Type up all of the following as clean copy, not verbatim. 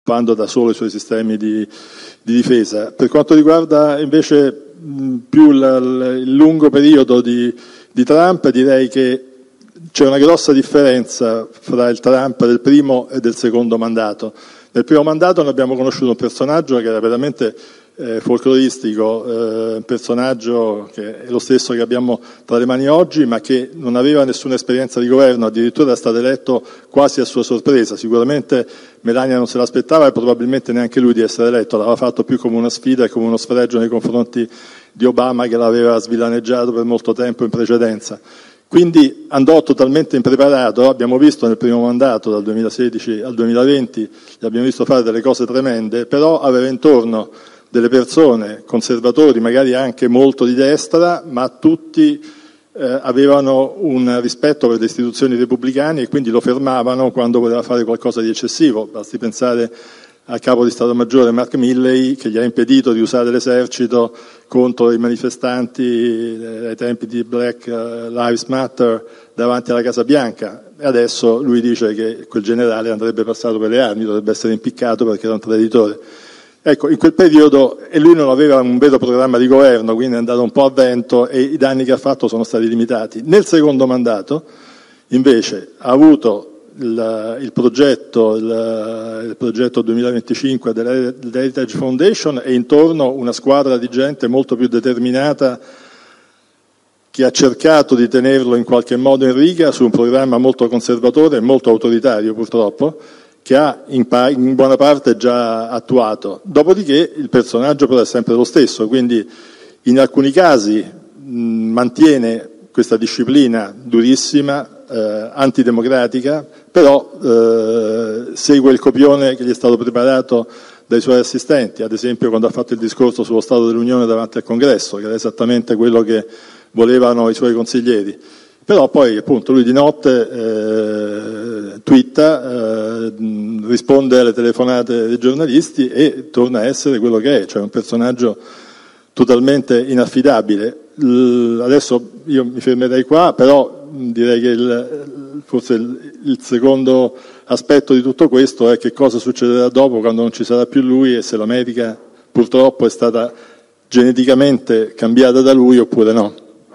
sviluppando da solo i suoi sistemi di difesa. Per quanto riguarda invece più il lungo periodo di Trump, direi che c'è una grossa differenza fra il Trump del primo e del secondo mandato. Nel primo mandato noi abbiamo conosciuto un personaggio che era veramente folcloristico, un personaggio che è lo stesso che abbiamo tra le mani oggi, ma che non aveva nessuna esperienza di governo, addirittura era stato eletto quasi a sua sorpresa. Sicuramente Melania non se l'aspettava e probabilmente neanche lui di essere eletto, l'aveva fatto più come una sfida e come uno sfregio nei confronti di Obama, che l'aveva svillaneggiato per molto tempo in precedenza. Quindi andò totalmente impreparato, abbiamo visto nel primo mandato, dal 2016 al 2020, gli abbiamo visto fare delle cose tremende, però aveva intorno delle persone, conservatori, magari anche molto di destra, ma tutti avevano un rispetto per le istituzioni repubblicane e quindi lo fermavano quando voleva fare qualcosa di eccessivo. Basti pensare al capo di Stato Maggiore Mark Milley, che gli ha impedito di usare l'esercito contro i manifestanti ai tempi di Black Lives Matter davanti alla Casa Bianca, e adesso lui dice che quel generale andrebbe passato per le armi, dovrebbe essere impiccato perché era un traditore. Ecco, in quel periodo, e lui non aveva un vero programma di governo, quindi è andato un po' a vento e i danni che ha fatto sono stati limitati. Nel secondo mandato, invece, ha avuto il progetto 2025 dell'Heritage Foundation e intorno una squadra di gente molto più determinata che ha cercato di tenerlo in qualche modo in riga su un programma molto conservatore e molto autoritario, purtroppo, che ha in buona parte già attuato. Dopodiché il personaggio però è sempre lo stesso, quindi in alcuni casi mantiene questa disciplina durissima, antidemocratica, però segue il copione che gli è stato preparato dai suoi assistenti, ad esempio quando ha fatto il discorso sullo Stato dell'Unione davanti al Congresso, che era esattamente quello che volevano i suoi consiglieri. Però poi appunto lui di notte twitta, risponde alle telefonate dei giornalisti e torna a essere quello che è, cioè un personaggio totalmente inaffidabile. Adesso io mi fermerei qua, però direi che forse il secondo aspetto di tutto questo è che cosa succederà dopo, quando non ci sarà più lui, e se l'America purtroppo è stata geneticamente cambiata da lui oppure no.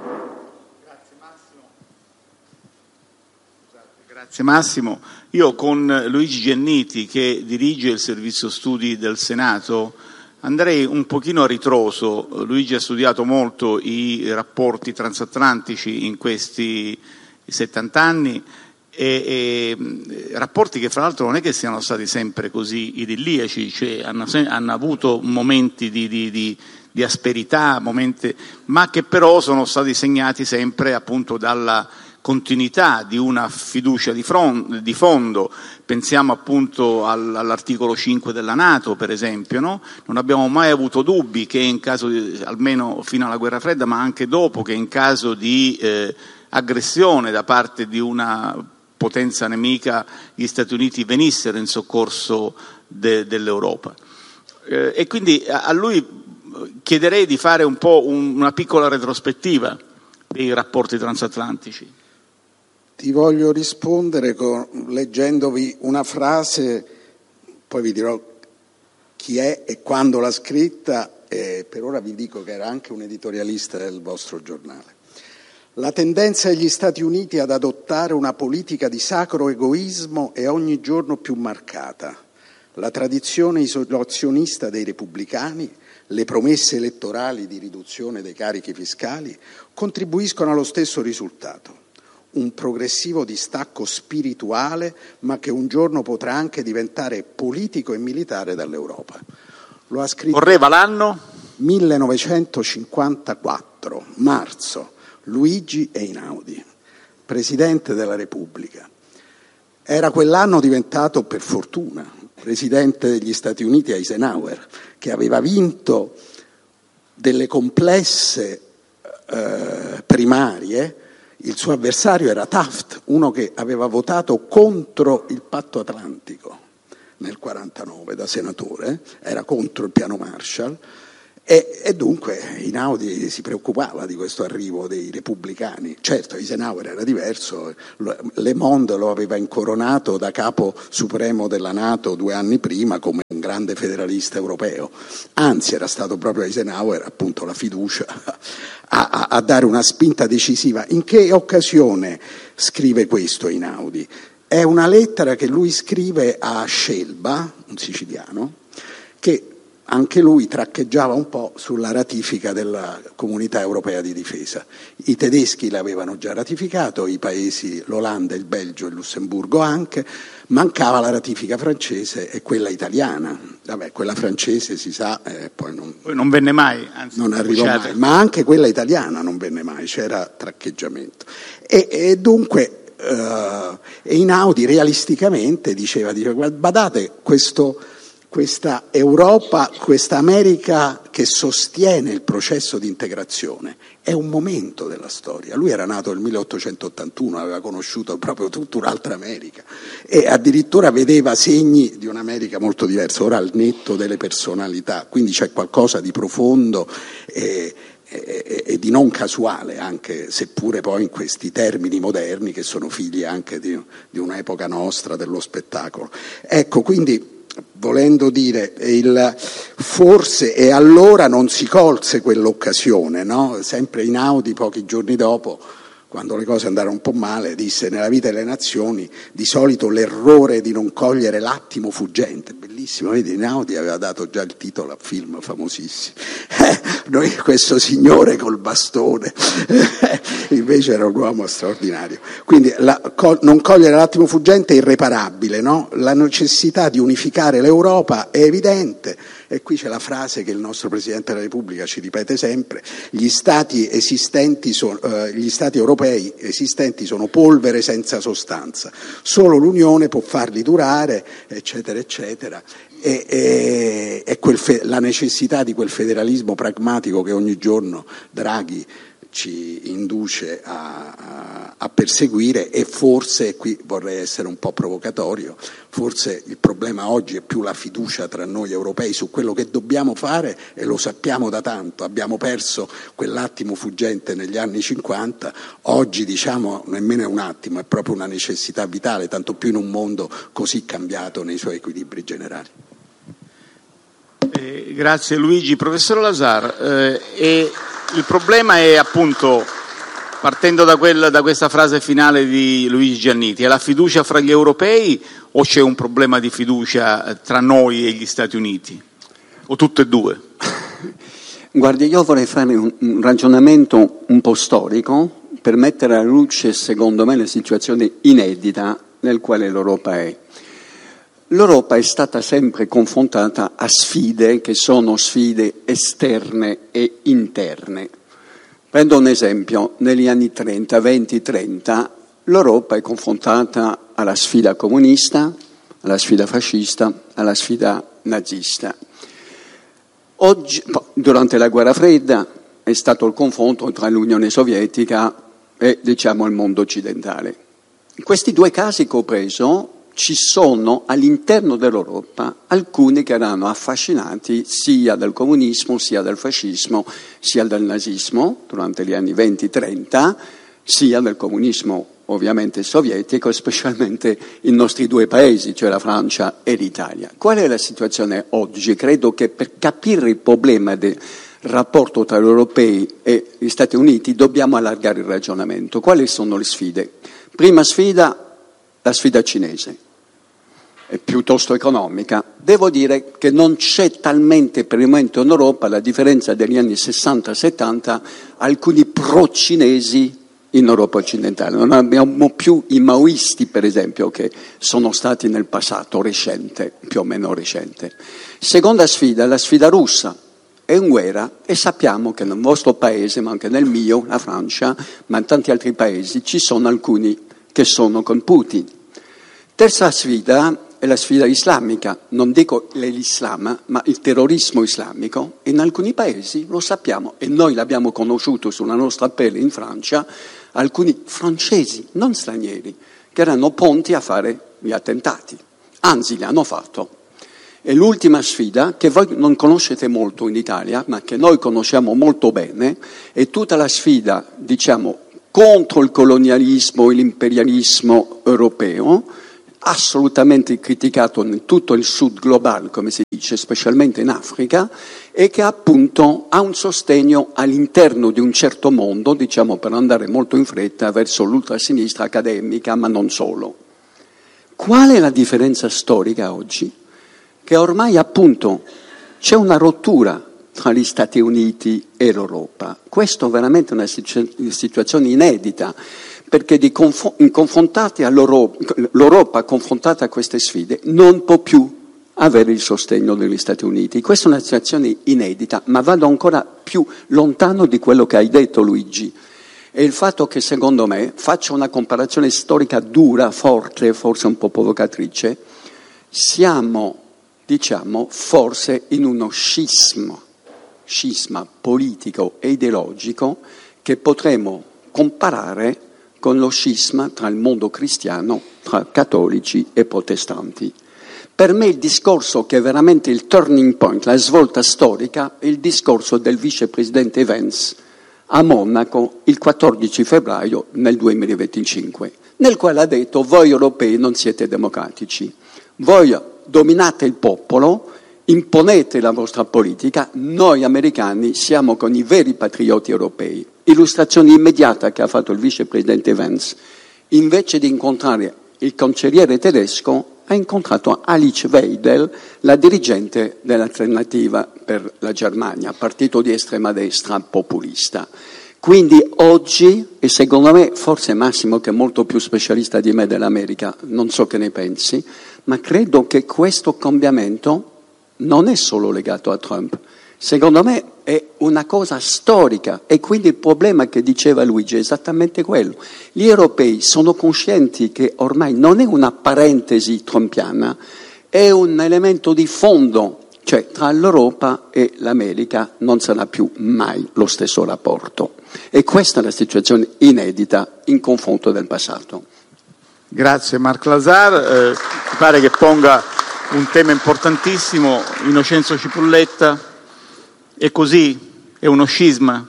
Grazie Massimo. Io con Luigi Genniti, che dirige il servizio studi del Senato, andrei un pochino a ritroso. Luigi ha studiato molto i rapporti transatlantici in questi 70 anni e rapporti che fra l'altro non è che siano stati sempre così idilliaci, cioè hanno avuto momenti di asperità, ma che però sono stati segnati sempre appunto dalla continuità di una fiducia di fondo. Pensiamo appunto all'articolo 5 della NATO, per esempio, no? Non abbiamo mai avuto dubbi che in caso almeno fino alla guerra fredda, ma anche dopo, che in caso di aggressione da parte di una potenza nemica gli Stati Uniti venissero in soccorso dell'Europa. E quindi a lui chiederei di fare un po' una piccola retrospettiva dei rapporti transatlantici. Ti voglio rispondere leggendovi una frase, poi vi dirò chi è e quando l'ha scritta, e per ora vi dico che era anche un editorialista del vostro giornale. La tendenza degli Stati Uniti ad adottare una politica di sacro egoismo è ogni giorno più marcata. La tradizione isolazionista dei repubblicani, le promesse elettorali di riduzione dei carichi fiscali contribuiscono allo stesso risultato. Un progressivo distacco spirituale, ma che un giorno potrà anche diventare politico e militare dall'Europa. Lo ha scritto Correva l'anno? 1954, marzo, Luigi Einaudi, Presidente della Repubblica. Era quell'anno diventato, per fortuna, Presidente degli Stati Uniti Eisenhower, che aveva vinto delle complesse primarie. Il suo avversario era Taft, uno che aveva votato contro il patto atlantico nel 1949 da senatore, era contro il piano Marshall, E dunque Einaudi si preoccupava di questo arrivo dei repubblicani. Certo, Eisenhower era diverso, Le Monde lo aveva incoronato da capo supremo della NATO 2 anni prima come un grande federalista europeo. Anzi, era stato proprio Eisenhower, appunto, la fiducia a dare una spinta decisiva. In che occasione scrive questo Einaudi? È una lettera che lui scrive a Scelba, un siciliano, che anche lui traccheggiava un po' sulla ratifica della Comunità Europea di Difesa. I tedeschi l'avevano già ratificato, i paesi, l'Olanda, il Belgio e il Lussemburgo anche, mancava la ratifica francese e quella italiana. Vabbè, quella francese si sa, poi non venne mai, anzi non arrivò mai, ma anche quella italiana non venne mai, c'era traccheggiamento. E dunque Einaudi realisticamente diceva, badate, questa Europa, questa America che sostiene il processo di integrazione è un momento della storia. Lui era nato nel 1881, aveva conosciuto proprio tutta un'altra America e addirittura vedeva segni di un'America molto diversa, ora al netto delle personalità, quindi c'è qualcosa di profondo e di non casuale, anche seppure poi in questi termini moderni che sono figli anche di un'epoca nostra dello spettacolo. Ecco, quindi volendo dire, forse e allora non si colse quell'occasione, no? Sempre Einaudi pochi giorni dopo, quando le cose andarono un po' male, disse: nella vita delle nazioni di solito l'errore di non cogliere l'attimo fuggente. Bellissimo, vedi, Einaudi aveva dato già il titolo a film famosissimi. Noi questo signore col bastone invece era un uomo straordinario. Quindi non cogliere l'attimo fuggente è irreparabile, no? La necessità di unificare l'Europa è evidente, e qui c'è la frase che il nostro Presidente della Repubblica ci ripete sempre: gli stati europei esistenti sono polvere senza sostanza, solo l'Unione può farli durare, eccetera eccetera. E la necessità di quel federalismo pragmatico che ogni giorno Draghi ci induce a perseguire, e forse, qui vorrei essere un po' provocatorio, forse il problema oggi è più la fiducia tra noi europei su quello che dobbiamo fare, e lo sappiamo da tanto, abbiamo perso quell'attimo fuggente negli anni 50, oggi diciamo nemmeno è un attimo, è proprio una necessità vitale, tanto più in un mondo così cambiato nei suoi equilibri generali. Grazie Luigi. Professor Lazar, il problema è appunto, partendo da questa frase finale di Luigi Gianniti, è la fiducia fra gli europei o c'è un problema di fiducia tra noi e gli Stati Uniti? O tutte e due? Guardi, io vorrei fare un ragionamento un po' storico per mettere alla luce, secondo me, la situazione inedita nel quale l'Europa è. L'Europa è stata sempre confrontata a sfide che sono sfide esterne e interne. Prendo un esempio: negli anni 30, 20-30, l'Europa è confrontata alla sfida comunista, alla sfida fascista, alla sfida nazista. Oggi, durante la guerra fredda, è stato il confronto tra l'Unione Sovietica e, diciamo, il mondo occidentale. In questi due casi che ho preso, ci sono all'interno dell'Europa alcuni che erano affascinati sia dal comunismo, sia dal fascismo, sia dal nazismo durante gli anni 20-30, sia del comunismo ovviamente sovietico, specialmente i nostri due paesi, cioè la Francia e l'Italia. Qual è la situazione oggi? Credo che per capire il problema del rapporto tra gli europei e gli Stati Uniti dobbiamo allargare il ragionamento. Quali sono le sfide? Prima sfida, la sfida cinese. È piuttosto economica. Devo dire che non c'è talmente per il momento in Europa, la differenza degli anni 60-70, alcuni pro-cinesi in Europa occidentale. Non abbiamo più i maoisti, per esempio, che sono stati nel passato recente, più o meno recente. Seconda sfida, la sfida russa. È in guerra e sappiamo che nel vostro paese, ma anche nel mio, la Francia, ma in tanti altri paesi, ci sono alcuni che sono con Putin. Terza sfida è la sfida islamica, non dico l'Islam, ma il terrorismo islamico. In alcuni paesi, lo sappiamo, e noi l'abbiamo conosciuto sulla nostra pelle in Francia, alcuni francesi, non stranieri, che erano pronti a fare gli attentati. Anzi, li hanno fatto. E l'ultima sfida, che voi non conoscete molto in Italia, ma che noi conosciamo molto bene, è tutta la sfida, diciamo, contro il colonialismo e l'imperialismo europeo, assolutamente criticato in tutto il sud globale, come si dice, specialmente in Africa, e che appunto ha un sostegno all'interno di un certo mondo, diciamo per andare molto in fretta, verso l'ultrasinistra accademica, ma non solo. Qual è la differenza storica oggi? Che ormai appunto c'è una rottura tra gli Stati Uniti e l'Europa. Questo è veramente una situazione inedita, perché l'Europa confrontata a queste sfide non può più avere il sostegno degli Stati Uniti. Questa è una situazione inedita, ma vado ancora più lontano di quello che hai detto, Luigi. È il fatto che, secondo me, faccio una comparazione storica dura, forte, forse un po' provocatrice, siamo, diciamo, forse in uno scisma politico e ideologico che potremmo comparare con lo scisma tra il mondo cristiano, tra cattolici e protestanti. Per me il discorso che è veramente il turning point, la svolta storica, è il discorso del vicepresidente Vance a Monaco il 14 febbraio nel 2025, nel quale ha detto: voi europei non siete democratici, voi dominate il popolo, imponete la vostra politica, noi americani siamo con i veri patrioti europei. Illustrazione immediata che ha fatto il vicepresidente Vance: invece di incontrare il cancelliere tedesco ha incontrato Alice Weidel, la dirigente dell'Alternativa per la Germania, partito di estrema destra populista. Quindi oggi, e secondo me forse Massimo, che è molto più specialista di me dell'America, non so che ne pensi, ma credo che questo cambiamento non è solo legato a Trump. Secondo me è una cosa storica, e quindi il problema che diceva Luigi è esattamente quello. Gli europei sono coscienti che ormai non è una parentesi trumpiana, è un elemento di fondo, cioè tra l'Europa e l'America non sarà più mai lo stesso rapporto. E questa è la situazione inedita in confronto del passato. Grazie Marc Lazar, mi pare che ponga un tema importantissimo. Innocenzo Cipulletta. E così? È uno scisma?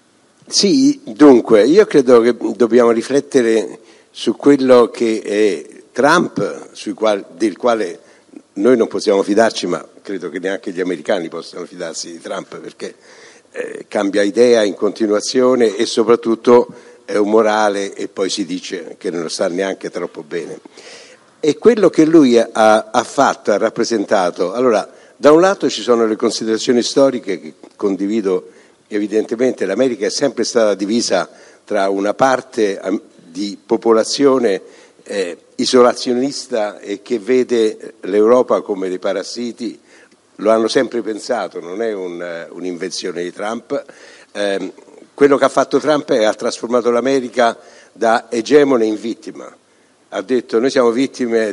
Sì, dunque, io credo che dobbiamo riflettere su quello che è Trump, del quale noi non possiamo fidarci, ma credo che neanche gli americani possano fidarsi di Trump, perché cambia idea in continuazione e soprattutto è un morale, e poi si dice che non sta neanche troppo bene. E quello che lui ha fatto, ha rappresentato, allora, da un lato ci sono le considerazioni storiche che condivido evidentemente. L'America è sempre stata divisa tra una parte di popolazione isolazionista e che vede l'Europa come dei parassiti. Lo hanno sempre pensato, non è un'invenzione di Trump. Quello che ha fatto Trump è ha trasformato l'America da egemone in vittima. Ha detto: noi siamo vittime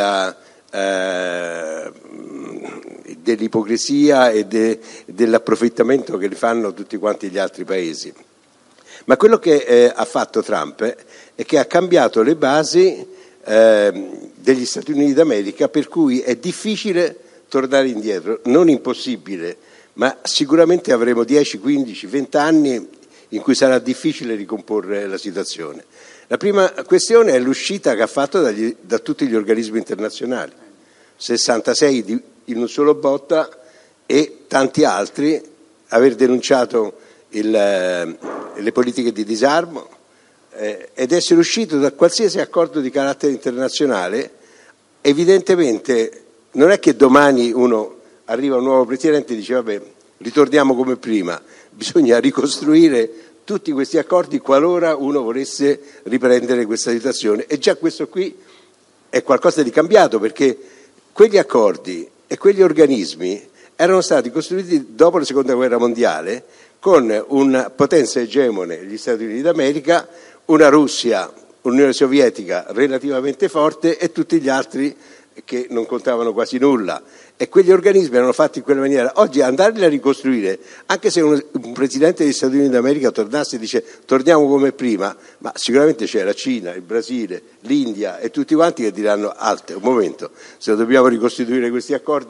dell'ipocrisia e dell'approfittamento che fanno tutti quanti gli altri paesi. Ma quello che ha fatto Trump è che ha cambiato le basi degli Stati Uniti d'America, per cui è difficile tornare indietro, non impossibile, ma sicuramente avremo 10, 15, 20 anni in cui sarà difficile ricomporre la situazione. La prima questione è l'uscita che ha fatto da tutti gli organismi internazionali, 66 in un solo botta, e tanti altri, aver denunciato le politiche di disarmo ed essere uscito da qualsiasi accordo di carattere internazionale. Evidentemente non è che domani arriva un nuovo presidente e dice: vabbè, ritorniamo come prima. Bisogna ricostruire tutti questi accordi qualora uno volesse riprendere questa situazione, e già questo qui è qualcosa di cambiato, perché quegli accordi e quegli organismi erano stati costruiti dopo la Seconda Guerra Mondiale con una potenza egemone, gli Stati Uniti d'America, una Russia, un'Unione Sovietica relativamente forte e tutti gli altri che non contavano quasi nulla, e quegli organismi erano fatti in quella maniera. Oggi andarli a ricostruire, anche se un presidente degli Stati Uniti d'America tornasse e dice torniamo come prima, ma sicuramente c'è la Cina, il Brasile, l'India e tutti quanti che diranno: un momento, se dobbiamo ricostituire questi accordi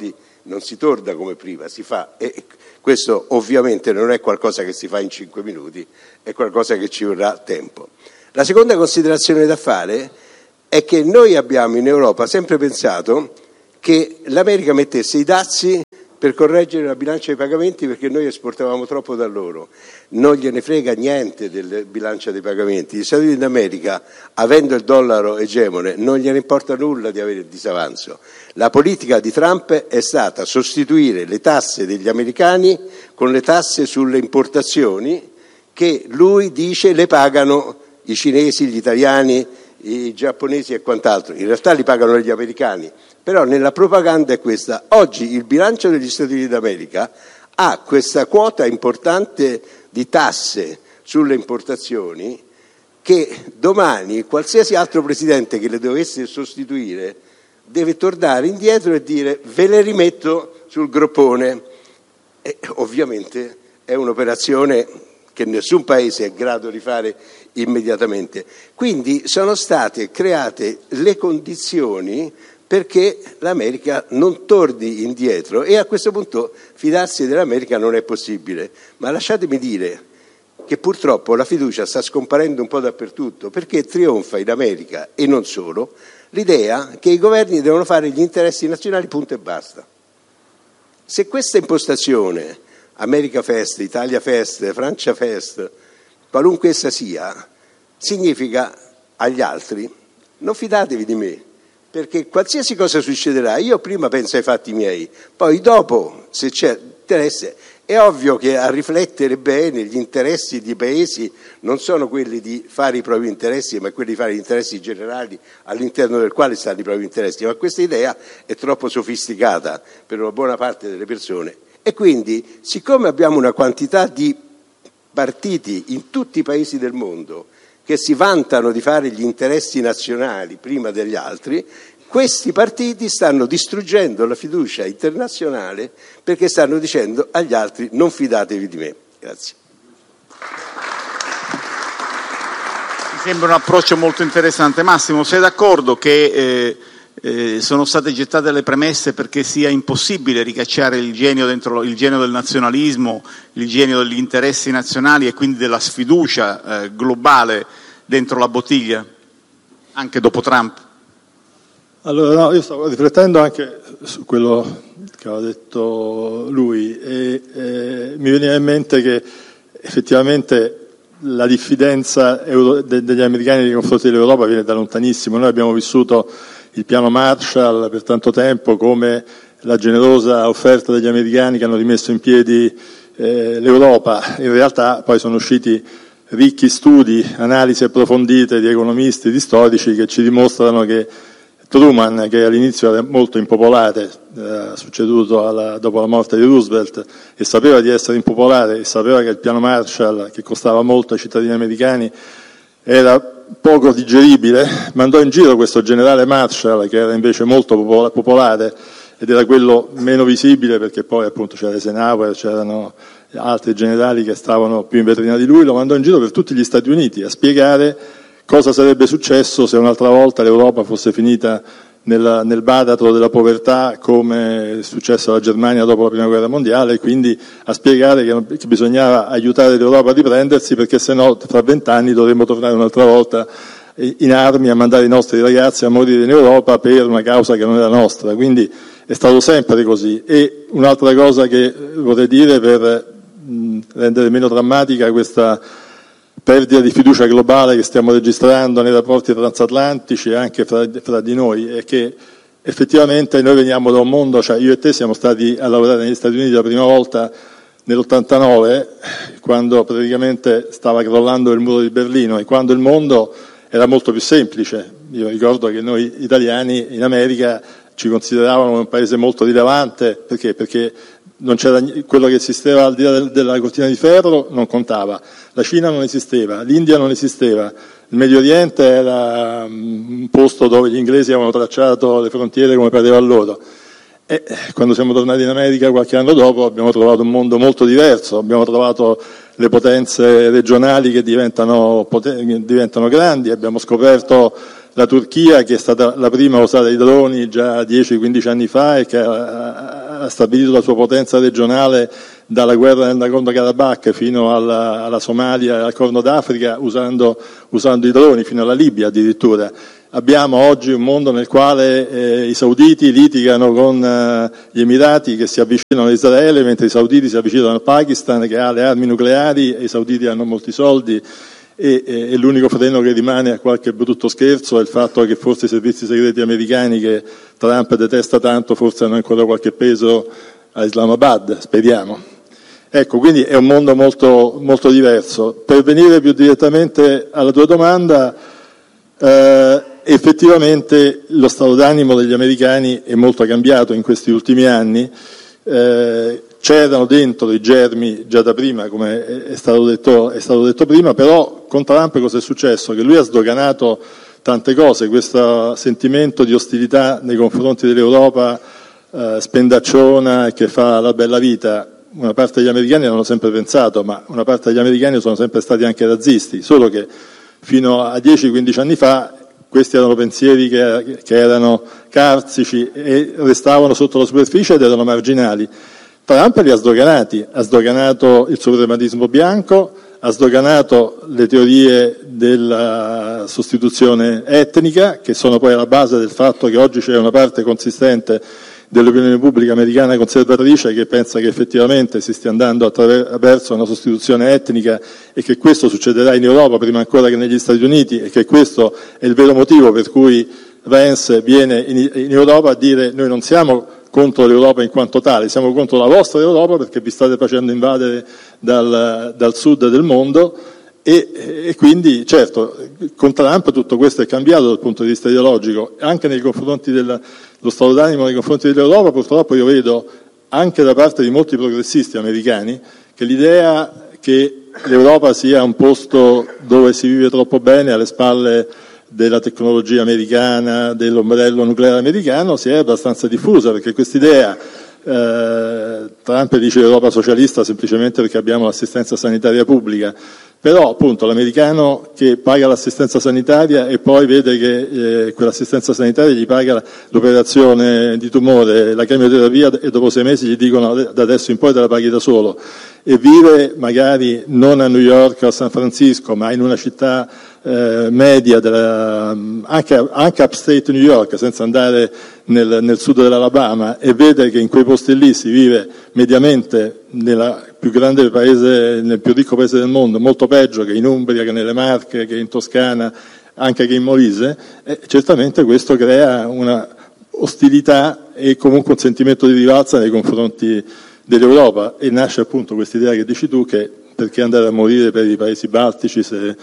non si torna come prima, si fa, e questo ovviamente non è qualcosa che si fa in 5 minuti, è qualcosa che ci vorrà tempo. La seconda considerazione da fare è che noi abbiamo in Europa sempre pensato che l'America mettesse i dazi per correggere la bilancia dei pagamenti perché noi esportavamo troppo da loro. Non gliene frega niente della bilancia dei pagamenti. Gli Stati Uniti d'America, avendo il dollaro egemone, non gliene importa nulla di avere il disavanzo. La politica di Trump è stata sostituire le tasse degli americani con le tasse sulle importazioni che lui dice le pagano i cinesi, gli italiani, i giapponesi e quant'altro. In realtà li pagano gli americani. Però nella propaganda è questa. Oggi il bilancio degli Stati Uniti d'America ha questa quota importante di tasse sulle importazioni che domani qualsiasi altro presidente che le dovesse sostituire deve tornare indietro e dire ve le rimetto sul groppone. E ovviamente è un'operazione che nessun paese è in grado di fare immediatamente. Quindi sono state create le condizioni perché l'America non torni indietro e a questo punto fidarsi dell'America non è possibile. Ma lasciatemi dire che purtroppo la fiducia sta scomparendo un po' dappertutto perché trionfa in America e non solo l'idea che i governi devono fare gli interessi nazionali, punto e basta. Se questa impostazione, America First, Italia First, Francia First, qualunque essa sia, significa agli altri non fidatevi di me, perché qualsiasi cosa succederà, io prima penso ai fatti miei, poi dopo, se c'è interesse, è ovvio che a riflettere bene gli interessi dei paesi non sono quelli di fare i propri interessi, ma quelli di fare gli interessi generali all'interno del quale stanno i propri interessi, ma questa idea è troppo sofisticata per una buona parte delle persone. E quindi, siccome abbiamo una quantità di partiti in tutti i paesi del mondo che si vantano di fare gli interessi nazionali prima degli altri, questi partiti stanno distruggendo la fiducia internazionale perché stanno dicendo agli altri non fidatevi di me. Grazie. Mi sembra un approccio molto interessante. Massimo, sei d'accordo che sono state gettate le premesse perché sia impossibile ricacciare il genio del nazionalismo, il genio degli interessi nazionali e quindi della sfiducia globale dentro la bottiglia, anche dopo Trump? Allora, no, io stavo riflettendo anche su quello che aveva detto lui e mi veniva in mente che effettivamente la diffidenza degli americani nei confronti dell'Europa viene da lontanissimo. Noi abbiamo vissuto il piano Marshall per tanto tempo come la generosa offerta degli americani che hanno rimesso in piedi l'Europa. In realtà poi sono usciti ricchi studi, analisi approfondite di economisti, di storici che ci dimostrano che Truman, che all'inizio era molto impopolare, succeduto dopo la morte di Roosevelt, e sapeva di essere impopolare e sapeva che il piano Marshall, che costava molto ai cittadini americani, era poco digeribile, mandò in giro questo generale Marshall, che era invece molto popolare ed era quello meno visibile perché poi appunto c'era Eisenhower, c'erano altri generali che stavano più in vetrina di lui, lo mandò in giro per tutti gli Stati Uniti a spiegare cosa sarebbe successo se un'altra volta l'Europa fosse finita nel baratro della povertà come è successo alla Germania dopo la Prima Guerra Mondiale, quindi a spiegare che bisognava aiutare l'Europa a riprendersi perché sennò fra 20 anni dovremmo tornare un'altra volta in armi a mandare i nostri ragazzi a morire in Europa per una causa che non era nostra. Quindi è stato sempre così. E un'altra cosa che vorrei dire per rendere meno drammatica questa perdita di fiducia globale che stiamo registrando nei rapporti transatlantici e anche fra di noi è che effettivamente noi veniamo da un mondo, cioè io e te siamo stati a lavorare negli Stati Uniti la prima volta nell'89 quando praticamente stava crollando il muro di Berlino e quando il mondo era molto più semplice. Io ricordo che noi italiani in America ci consideravano un paese molto rilevante perché non c'era quello che esisteva al di là della cortina di ferro, non contava. La Cina non esisteva, l'India non esisteva, il Medio Oriente era un posto dove gli inglesi avevano tracciato le frontiere come pareva loro. E quando siamo tornati in America qualche anno dopo abbiamo trovato un mondo molto diverso, abbiamo trovato le potenze regionali che diventano grandi, abbiamo scoperto la Turchia che è stata la prima a usare i droni già 10-15 anni fa e che ha ha stabilito la sua potenza regionale dalla guerra nel Nagorno-Karabakh fino alla Somalia e al Corno d'Africa usando i droni, fino alla Libia addirittura. Abbiamo oggi un mondo nel quale i sauditi litigano con gli Emirati che si avvicinano a Israele, mentre i sauditi si avvicinano al Pakistan che ha le armi nucleari e i sauditi hanno molti soldi e l'unico freno che rimane a qualche brutto scherzo è il fatto che forse i servizi segreti americani, che Trump detesta tanto, forse hanno ancora qualche peso a Islamabad, speriamo. Ecco, quindi è un mondo molto, molto diverso. Per venire più direttamente alla tua domanda, effettivamente lo stato d'animo degli americani è molto cambiato in questi ultimi anni. C'erano dentro i germi già da prima, come è stato detto prima, però con Trump cosa è successo? Che lui ha sdoganato tante cose, questo sentimento di ostilità nei confronti dell'Europa spendacciona che fa la bella vita. Una parte degli americani l'hanno sempre pensato, ma una parte degli americani sono sempre stati anche razzisti, solo che fino a 10-15 anni fa questi erano pensieri che erano carsici e restavano sotto la superficie ed erano marginali. Trump li ha sdoganato il suprematismo bianco, ha sdoganato le teorie della sostituzione etnica, che sono poi alla base del fatto che oggi c'è una parte consistente dell'opinione pubblica americana conservatrice che pensa che effettivamente si stia andando verso una sostituzione etnica e che questo succederà in Europa prima ancora che negli Stati Uniti e che questo è il vero motivo per cui Vance viene in Europa a dire: noi non siamo contro l'Europa in quanto tale, siamo contro la vostra Europa perché vi state facendo invadere dal sud del mondo. E quindi, certo, con Trump tutto questo è cambiato dal punto di vista ideologico, anche nei confronti lo stato d'animo nei confronti dell'Europa. Purtroppo io vedo anche da parte di molti progressisti americani che l'idea che l'Europa sia un posto dove si vive troppo bene alle spalle della tecnologia americana, dell'ombrello nucleare americano, si è abbastanza diffusa, perché quest'idea Trump dice Europa socialista semplicemente perché abbiamo l'assistenza sanitaria pubblica, però appunto l'americano che paga l'assistenza sanitaria e poi vede che quell'assistenza sanitaria gli paga l'operazione di tumore, la chemioterapia e dopo 6 mesi gli dicono da adesso in poi te la paghi da solo, e vive magari non a New York o a San Francisco ma in una città media anche upstate New York, senza andare nel sud dell'Alabama, e vede che in quei posti lì si vive mediamente nel più ricco paese del mondo, molto peggio che in Umbria, che nelle Marche, che in Toscana, anche che in Molise, certamente questo crea una ostilità e comunque un sentimento di rivalsa nei confronti dell'Europa, e nasce appunto questa idea che dici tu, che perché andare a morire per i paesi baltici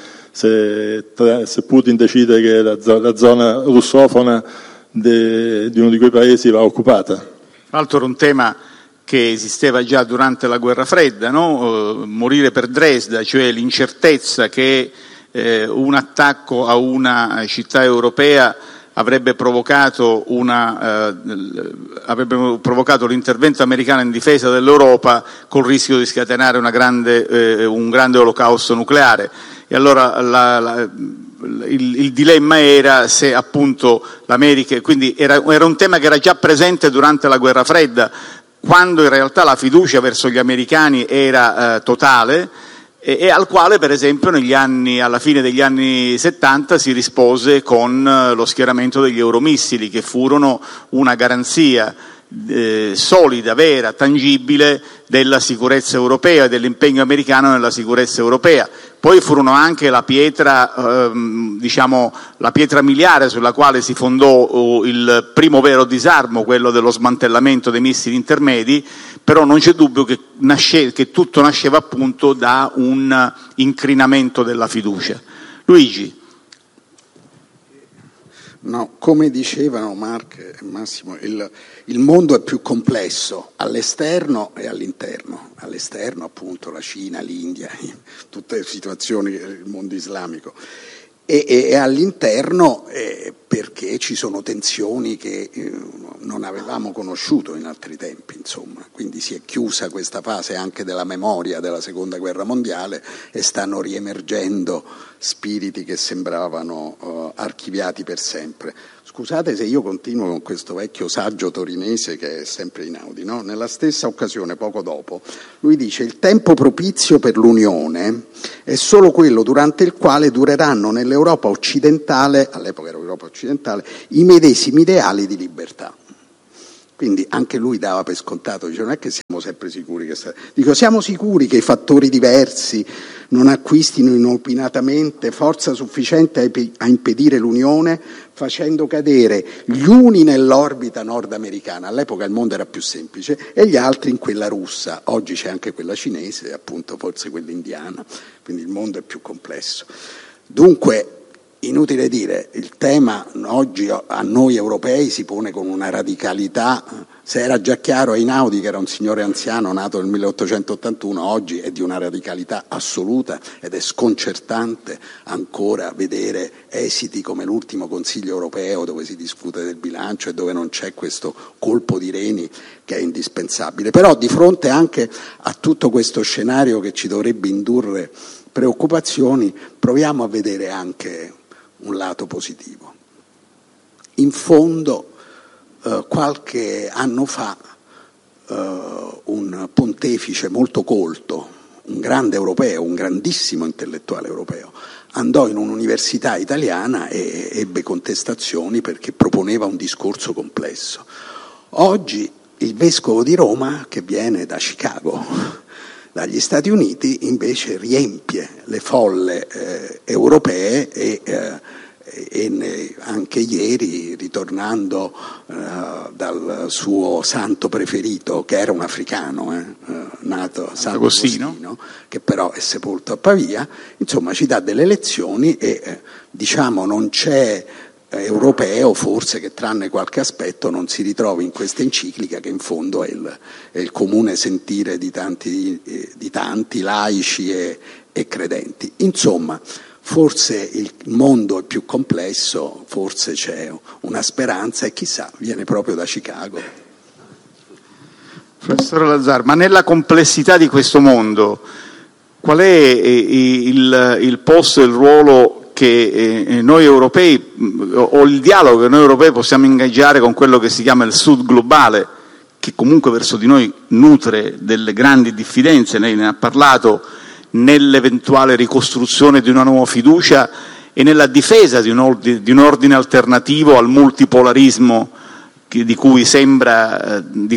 se Putin decide che la zona russofona di uno di quei paesi va occupata. Tra l'altro era un tema che esisteva già durante la guerra fredda, no? Morire per Dresda, cioè l'incertezza che un attacco a una città europea avrebbe provocato l'intervento americano in difesa dell'Europa col rischio di scatenare un grande olocausto nucleare. E allora il dilemma era se appunto l'America, quindi era un tema che era già presente durante la guerra fredda, quando in realtà la fiducia verso gli americani era totale, e al quale per esempio alla fine degli anni 70 si rispose con lo schieramento degli euromissili, che furono una garanzia solida, vera, tangibile della sicurezza europea e dell'impegno americano nella sicurezza europea. Poi furono anche la pietra miliare sulla quale si fondò il primo vero disarmo, quello dello smantellamento dei missili intermedi, però non c'è dubbio che tutto nasceva appunto da un incrinamento della fiducia. Luigi. No, come dicevano Mark e Massimo, il mondo è più complesso all'esterno e all'interno. All'esterno appunto la Cina, l'India, tutte le situazioni del mondo islamico, e all'interno perché ci sono tensioni che non avevamo conosciuto in altri tempi, insomma. Quindi si è chiusa questa fase anche della memoria della Seconda Guerra Mondiale e stanno riemergendo spiriti che sembravano archiviati per sempre. Scusate se io continuo con questo vecchio saggio torinese che è sempre Einaudi, no? Nella stessa occasione, poco dopo, lui dice: il tempo propizio per l'unione è solo quello durante il quale dureranno nell'Europa occidentale, all'epoca era Europa occidentale, i medesimi ideali di libertà. Quindi anche lui dava per scontato, dice: non è che siamo sempre sicuri che siamo sicuri che i fattori diversi non acquistino inopinatamente forza sufficiente a impedire l'unione, facendo cadere gli uni nell'orbita nordamericana, all'epoca il mondo era più semplice, e gli altri in quella russa. Oggi c'è anche quella cinese, appunto forse quella indiana, quindi il mondo è più complesso. Dunque, inutile dire, il tema oggi a noi europei si pone con una radicalità. Se era già chiaro a Einaudi, che era un signore anziano nato nel 1881, oggi è di una radicalità assoluta ed è sconcertante ancora vedere esiti come l'ultimo Consiglio europeo, dove si discute del bilancio e dove non c'è questo colpo di reni che è indispensabile. Però di fronte anche a tutto questo scenario che ci dovrebbe indurre preoccupazioni, proviamo a vedere anche un lato positivo. In fondo, qualche anno fa un pontefice molto colto, un grande europeo, un grandissimo intellettuale europeo, andò in un'università italiana e ebbe contestazioni perché proponeva un discorso complesso. Oggi il vescovo di Roma, che viene da Chicago, dagli Stati Uniti, invece riempie le folle europee e anche ieri, ritornando dal suo santo preferito, che era un africano, nato Sant'Agostino, che però è sepolto a Pavia, insomma ci dà delle lezioni e diciamo non c'è europeo forse che tranne qualche aspetto non si ritrovi in questa enciclica, che in fondo è il comune sentire di tanti laici e credenti. Insomma, forse il mondo è più complesso, forse c'è una speranza e chissà, viene proprio da Chicago. Professore Lazzar, ma nella complessità di questo mondo qual è il posto e il ruolo che noi europei o il dialogo che noi europei possiamo ingaggiare con quello che si chiama il Sud globale, che comunque verso di noi nutre delle grandi diffidenze, lei ne ha parlato, nell'eventuale ricostruzione di una nuova fiducia e nella difesa di un ordine alternativo al multipolarismo di cui sembra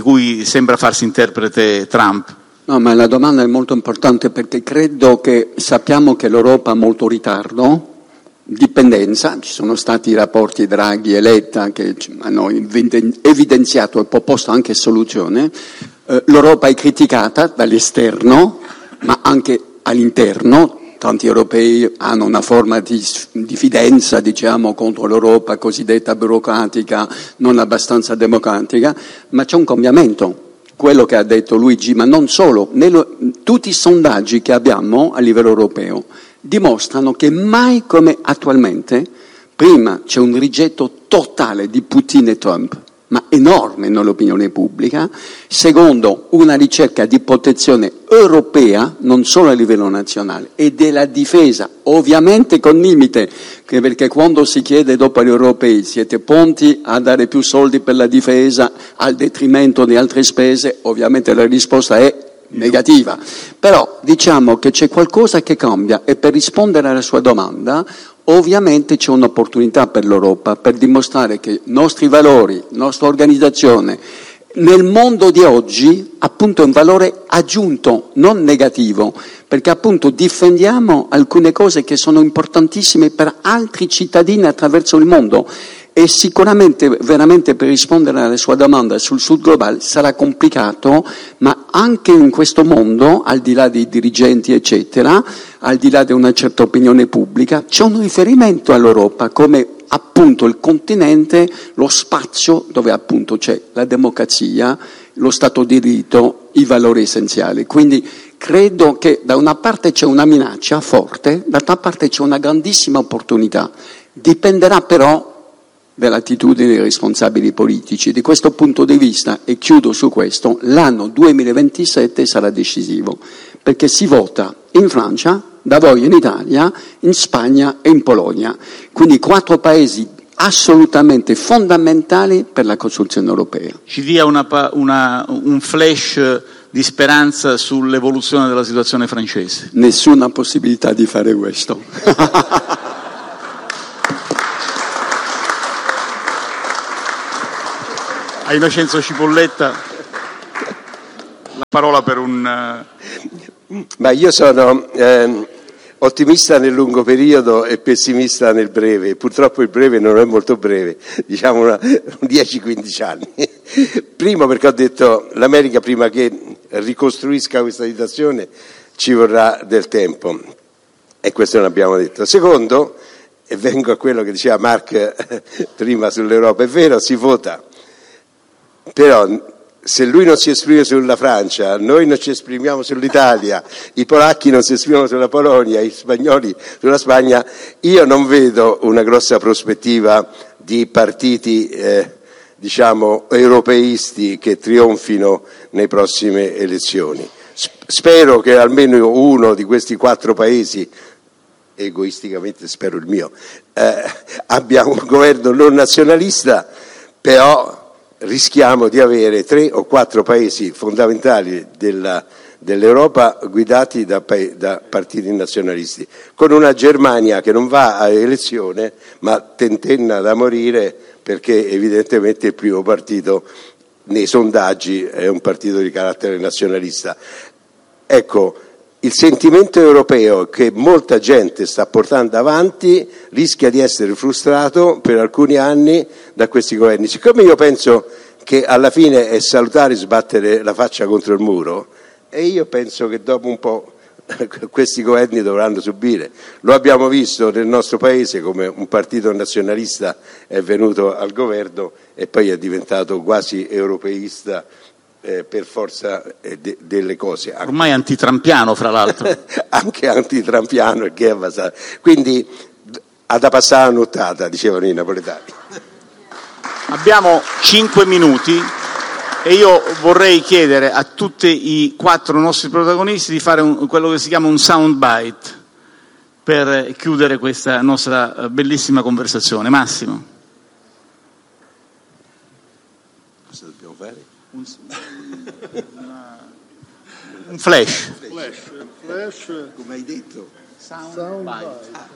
farsi interprete Trump? No, ma la domanda è molto importante perché credo che sappiamo che l'Europa ha molto ritardo, dipendenza, ci sono stati i rapporti Draghi e Letta che hanno evidenziato e proposto anche soluzione. L'Europa è criticata dall'esterno, ma anche all'interno. Tanti europei hanno una forma di diffidenza, diciamo, contro l'Europa cosiddetta burocratica, non abbastanza democratica, ma c'è un cambiamento. Quello che ha detto Luigi, ma non solo, tutti i sondaggi che abbiamo a livello europeo dimostrano che mai come attualmente, prima c'è un rigetto totale di Putin e Trump, ma enorme nell'opinione pubblica, secondo una ricerca di protezione europea, non solo a livello nazionale, e della difesa, ovviamente con limite, perché quando si chiede dopo agli europei siete pronti a dare più soldi per la difesa al detrimento di altre spese, ovviamente la risposta è negativa. Però diciamo che c'è qualcosa che cambia e per rispondere alla sua domanda ovviamente c'è un'opportunità per l'Europa per dimostrare che i nostri valori, la nostra organizzazione nel mondo di oggi appunto è un valore aggiunto, non negativo, perché appunto difendiamo alcune cose che sono importantissime per altri cittadini attraverso il mondo. E sicuramente, veramente per rispondere alla sua domanda sul Sud globale sarà complicato, ma anche in questo mondo, al di là dei dirigenti eccetera, al di là di una certa opinione pubblica, c'è un riferimento all'Europa come appunto il continente, lo spazio dove appunto c'è la democrazia, lo Stato di diritto, i valori essenziali. Quindi credo che da una parte c'è una minaccia forte, dall'altra parte c'è una grandissima opportunità. Dipenderà però dell'attitudine dei responsabili politici. Di questo punto di vista, e chiudo su questo, l'anno 2027 sarà decisivo, perché si vota in Francia, da voi in Italia, in Spagna e in Polonia. Quindi 4 paesi assolutamente fondamentali per la costruzione europea. Ci dia un flash di speranza sull'evoluzione della situazione francese. Nessuna possibilità di fare questo. A Innocenzo Cipolletta la parola per un... Ma io sono ottimista nel lungo periodo e pessimista nel breve. Purtroppo il breve non è molto breve, diciamo 10-15 anni. Primo perché ho detto l'America prima che ricostruisca questa situazione ci vorrà del tempo, e questo non abbiamo detto. Secondo, e vengo a quello che diceva Mark prima sull'Europa, è vero, si vota, però se lui non si esprime sulla Francia, noi non ci esprimiamo sull'Italia, i polacchi non si esprimono sulla Polonia, i spagnoli sulla Spagna, io non vedo una grossa prospettiva di partiti diciamo europeisti che trionfino nei prossime elezioni. Spero che almeno uno di questi 4 paesi, egoisticamente spero il mio, abbia un governo non nazionalista, però rischiamo di avere 3 o 4 paesi fondamentali dell'Europa guidati da partiti nazionalisti, con una Germania che non va a elezione ma tentenna da morire, perché evidentemente il primo partito nei sondaggi è un partito di carattere nazionalista. Ecco, il sentimento europeo che molta gente sta portando avanti rischia di essere frustrato per alcuni anni da questi governi. Siccome io penso che alla fine è salutare sbattere la faccia contro il muro, e io penso che dopo un po' questi governi dovranno subire. Lo abbiamo visto nel nostro paese, come un partito nazionalista è venuto al governo e poi è diventato quasi europeista per forza delle cose. Ormai antitrampiano, fra l'altro. Anche antitrampiano, che è abbastanza. Quindi ha da passare la nottata, dicevano i napoletani. Abbiamo 5 minuti e io vorrei chiedere a tutti i 4 nostri protagonisti di fare quello che si chiama un sound bite per chiudere questa nostra bellissima conversazione. Massimo. Cosa dobbiamo fare? Un flash. Flash. Come hai detto? Sound bite.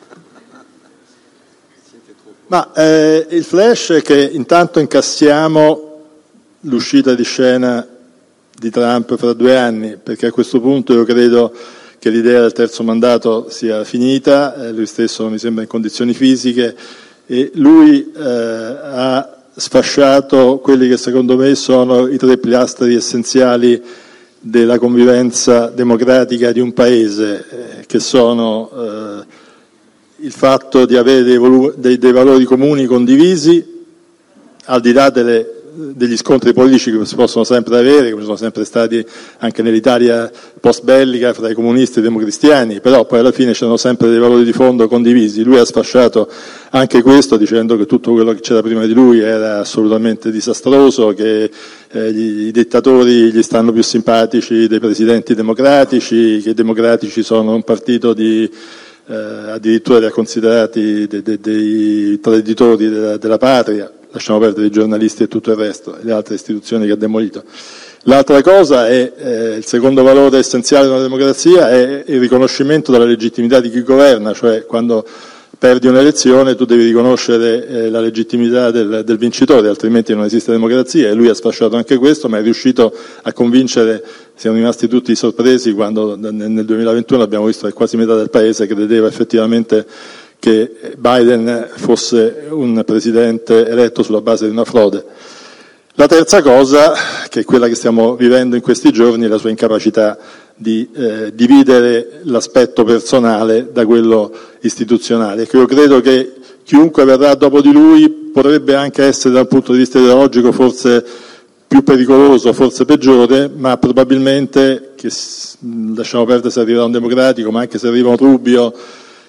Ma il flash è che intanto incassiamo l'uscita di scena di Trump fra 2 anni, perché a questo punto io credo che l'idea del terzo mandato sia finita, lui stesso non mi sembra in condizioni fisiche, e lui ha sfasciato quelli che secondo me sono i 3 pilastri essenziali della convivenza democratica di un paese, che sono il fatto di avere dei valori comuni condivisi, al di là degli scontri politici che si possono sempre avere, come sono sempre stati anche nell'Italia post-bellica fra i comunisti e i democristiani, però poi alla fine c'erano sempre dei valori di fondo condivisi. Lui ha sfasciato anche questo dicendo che tutto quello che c'era prima di lui era assolutamente disastroso, che i dittatori gli stanno più simpatici dei presidenti democratici, che i democratici sono un partito addirittura li ha considerati dei traditori della patria. Lasciamo perdere i giornalisti e tutto il resto, e le altre istituzioni che ha demolito. L'altra cosa è, il secondo valore essenziale di una democrazia è il riconoscimento della legittimità di chi governa, cioè quando perdi un'elezione tu devi riconoscere la legittimità del vincitore, altrimenti non esiste democrazia, e lui ha sfasciato anche questo, ma è riuscito a convincere. Siamo rimasti tutti sorpresi quando nel 2021 abbiamo visto che quasi metà del paese credeva effettivamente che Biden fosse un presidente eletto sulla base di una frode. La terza cosa, che è quella che stiamo vivendo in questi giorni, è la sua incapacità di dividere l'aspetto personale da quello istituzionale, che io credo che chiunque verrà dopo di lui potrebbe anche essere dal punto di vista ideologico forse più pericoloso, forse peggiore, ma probabilmente, lasciamo perdere se arriverà un democratico, ma anche se arriva un Rubio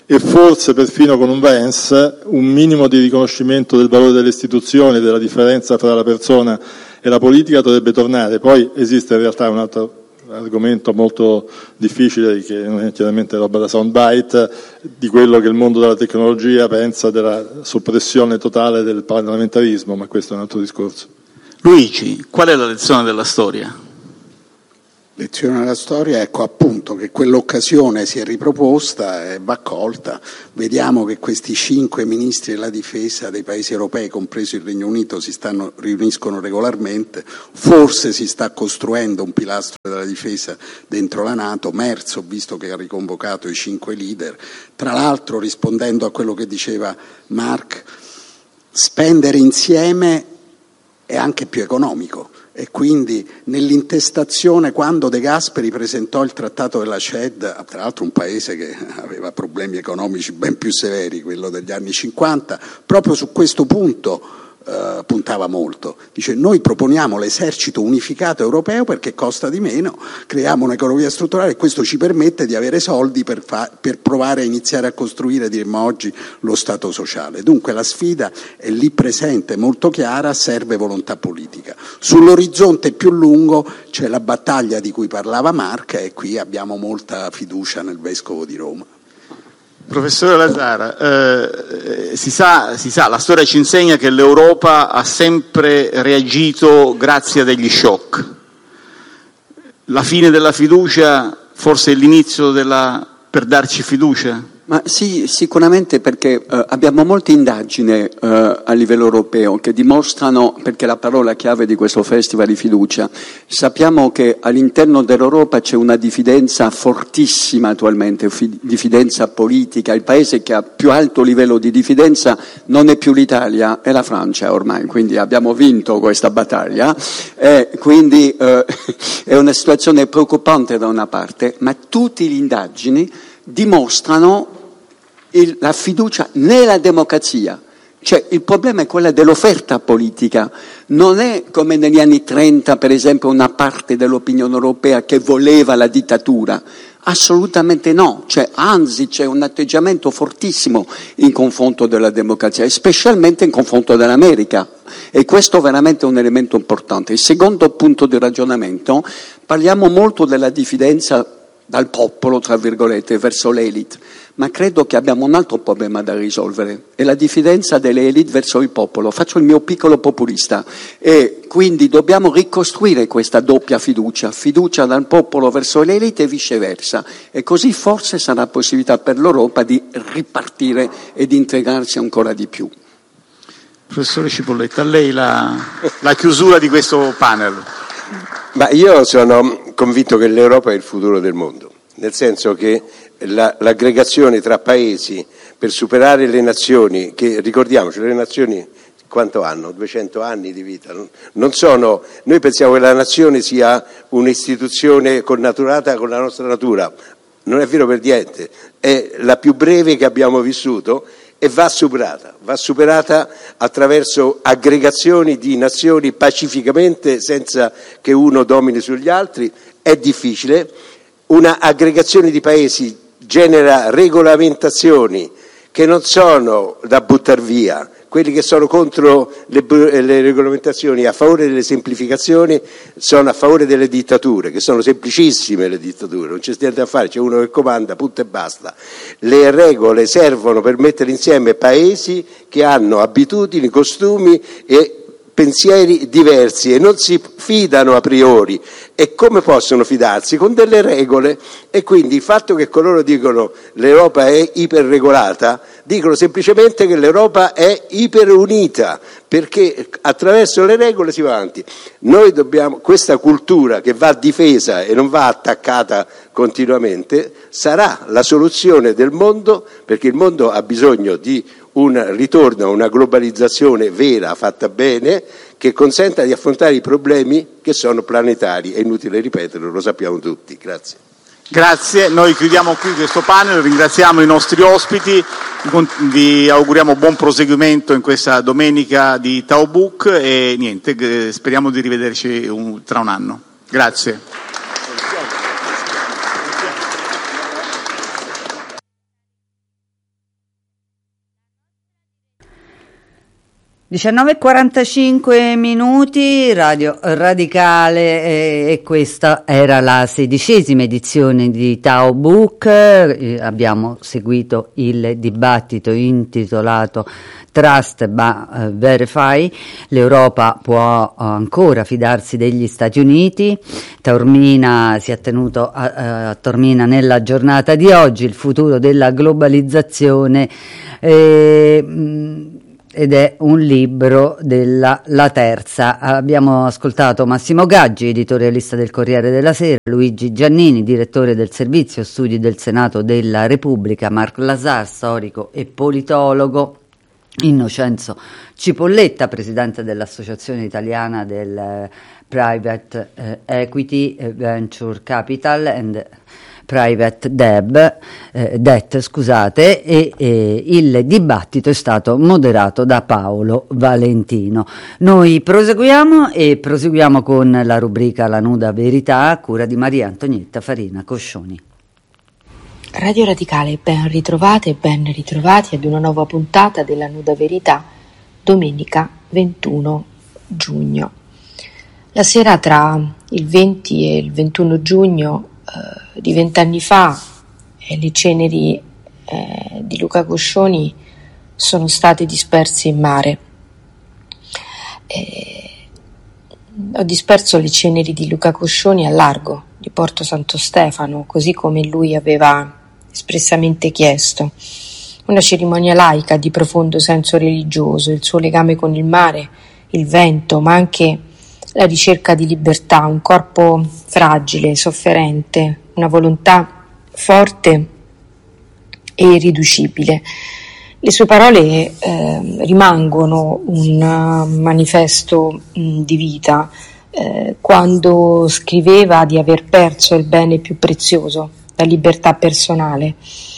e forse perfino con un Vance un minimo di riconoscimento del valore delle istituzioni, della differenza fra la persona e la politica dovrebbe tornare. Poi esiste in realtà un altro argomento molto difficile, che non è chiaramente roba da soundbite, di quello che il mondo della tecnologia pensa della soppressione totale del parlamentarismo, ma questo è un altro discorso. Luigi, qual è la lezione della storia? Lezione della storia, ecco appunto che quell'occasione si è riproposta e va colta. Vediamo che questi 5 ministri della difesa dei paesi europei, compreso il Regno Unito, riuniscono regolarmente. Forse si sta costruendo un pilastro della difesa dentro la NATO. Merz, ho visto che ha riconvocato i 5 leader. Tra l'altro, rispondendo a quello che diceva Mark, spendere insieme è anche più economico. E quindi nell'intestazione, quando De Gasperi presentò il trattato della CED, tra l'altro un paese che aveva problemi economici ben più severi, quello degli anni 50, proprio su questo punto puntava molto. Dice: noi proponiamo l'esercito unificato europeo perché costa di meno, creiamo un'economia strutturale e questo ci permette di avere soldi per provare a iniziare a costruire, diremmo oggi, lo Stato sociale. Dunque la sfida è lì presente, molto chiara, serve volontà politica. Sull'orizzonte più lungo c'è la battaglia di cui parlava Mark e qui abbiamo molta fiducia nel Vescovo di Roma. Professore Lazzara, si sa, la storia ci insegna che l'Europa ha sempre reagito grazie a degli shock. La fine della fiducia forse è l'inizio per darci fiducia? Ma sì, sicuramente, perché abbiamo molte indagini a livello europeo che dimostrano, perché la parola chiave di questo festival di fiducia, sappiamo che all'interno dell'Europa c'è una diffidenza fortissima attualmente, diffidenza politica. Il paese che ha più alto livello di diffidenza non è più l'Italia, è la Francia ormai, quindi abbiamo vinto questa battaglia, quindi è una situazione preoccupante da una parte, ma tutte le indagini dimostrano la fiducia nella democrazia. Cioè, il problema è quella dell'offerta politica, non è come negli anni 30 per esempio una parte dell'opinione europea che voleva la dittatura, assolutamente no, cioè, anzi c'è un atteggiamento fortissimo in confronto della democrazia e specialmente in confronto dell'America, e questo veramente è un elemento importante. Il secondo punto di ragionamento, parliamo molto della diffidenza dal popolo, tra virgolette, verso l'elite, ma credo che abbiamo un altro problema da risolvere, è la diffidenza delle elite verso il popolo. Faccio il mio piccolo populista e quindi dobbiamo ricostruire questa doppia fiducia dal popolo verso l'elite e viceversa, e così forse sarà possibilità per l'Europa di ripartire e di integrarsi ancora di più. Professore Cipolletta, a lei la chiusura di questo panel. Ma io sono convinto che l'Europa è il futuro del mondo, nel senso che l'aggregazione tra paesi per superare le nazioni, che ricordiamoci, le nazioni quanto hanno? 200 anni di vita. Non sono, noi pensiamo che la nazione sia un'istituzione connaturata con la nostra natura, non è vero per niente, è la più breve che abbiamo vissuto e va superata attraverso aggregazioni di nazioni pacificamente senza che uno domini sugli altri. È difficile, una aggregazione di paesi genera regolamentazioni che non sono da buttar via. Quelli che sono contro le regolamentazioni, a favore delle semplificazioni, sono a favore delle dittature, che sono semplicissime le dittature, non c'è niente da fare, c'è uno che comanda, punto e basta. Le regole servono per mettere insieme paesi che hanno abitudini, costumi e pensieri diversi e non si fidano a priori. E come possono fidarsi? Con delle regole. E quindi il fatto che coloro dicono l'Europa è iperregolata, dicono semplicemente che l'Europa è iperunita, perché attraverso le regole si va avanti. Noi dobbiamo, questa cultura che va difesa e non va attaccata continuamente, sarà la soluzione del mondo, perché il mondo ha bisogno di un ritorno a una globalizzazione vera, fatta bene, che consenta di affrontare i problemi che sono planetari. È inutile ripeterlo, lo sappiamo tutti. Grazie. Grazie, noi chiudiamo qui questo panel, ringraziamo i nostri ospiti, vi auguriamo buon proseguimento in questa domenica di Taobook e niente, speriamo di rivederci tra un anno. Grazie. 19:45 Radio Radicale e questa era la 16ª edizione di Tao Book. Abbiamo seguito il dibattito intitolato Trust but Verify. L'Europa può ancora fidarsi degli Stati Uniti. Taormina si è tenuto a Taormina nella giornata di oggi, il futuro della globalizzazione. Ed è un libro della La Terza. Abbiamo ascoltato Massimo Gaggi, editorialista del Corriere della Sera, Luigi Giannini, direttore del Servizio Studi del Senato della Repubblica, Marc Lazar, storico e politologo, Innocenzo Cipolletta, presidente dell'Associazione Italiana del Private Equity, Venture Capital and Private Debt, scusate, e il dibattito è stato moderato da Paolo Valentino. Noi proseguiamo con la rubrica La Nuda Verità a cura di Maria Antonietta Farina Coscioni. Radio Radicale, ben ritrovate e ben ritrovati ad una nuova puntata della Nuda Verità, domenica 21 giugno. La sera tra il 20 e il 21 giugno di 20 anni fa le ceneri di Luca Coscioni sono state disperse in mare. Ho disperso le ceneri di Luca Coscioni al largo di Porto Santo Stefano, così come lui aveva espressamente chiesto. Una cerimonia laica di profondo senso religioso, il suo legame con il mare, il vento, ma anche la ricerca di libertà, un corpo fragile, sofferente, una volontà forte e irriducibile. Le sue parole rimangono un manifesto di vita quando scriveva di aver perso il bene più prezioso, la libertà personale.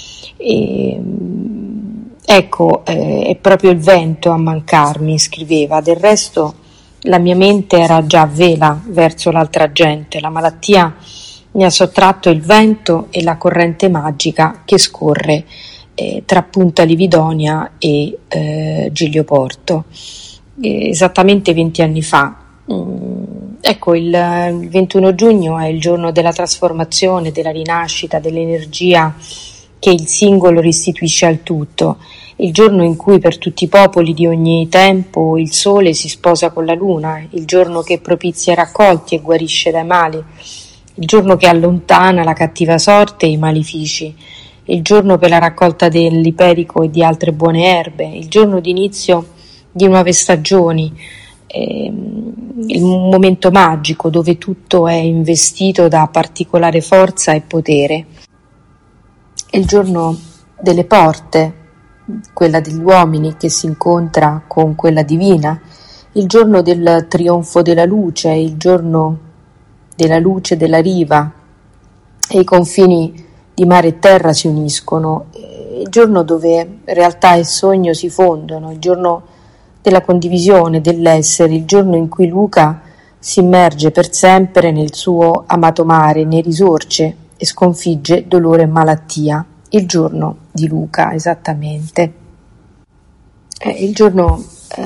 Ecco, è proprio il vento a mancarmi, scriveva. Del resto la mia mente era già a vela verso l'altra gente. La malattia mi ha sottratto il vento e la corrente magica che scorre tra Punta Lividonia e Giglio Porto. Esattamente 20 anni fa. Ecco, il 21 giugno è il giorno della trasformazione, della rinascita, dell'energia che il singolo restituisce al tutto. Il giorno in cui per tutti i popoli di ogni tempo il sole si sposa con la luna, il giorno che propizia i raccolti e guarisce dai mali, il giorno che allontana la cattiva sorte e i malefici, il giorno per la raccolta dell'iperico e di altre buone erbe, il giorno d'inizio di nuove stagioni, il momento magico dove tutto è investito da particolare forza e potere, il giorno delle porte, quella degli uomini che si incontra con quella divina, il giorno del trionfo della luce, il giorno della luce della riva e i confini di mare e terra si uniscono, il giorno dove realtà e sogno si fondono, il giorno della condivisione, dell'essere, il giorno in cui Luca si immerge per sempre nel suo amato mare, ne risorge e sconfigge dolore e malattia. Il giorno di Luca, esattamente. È il giorno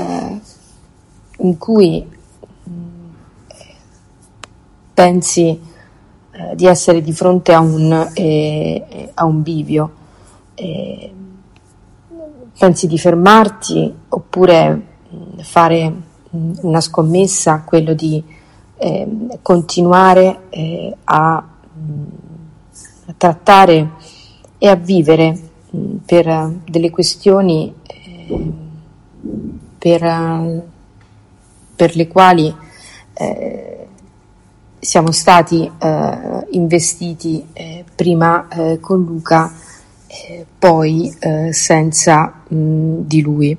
in cui pensi di essere di fronte a un bivio, pensi di fermarti oppure fare una scommessa, quello di continuare a trattare e a vivere per delle questioni per le quali siamo stati investiti prima con Luca, poi senza di lui.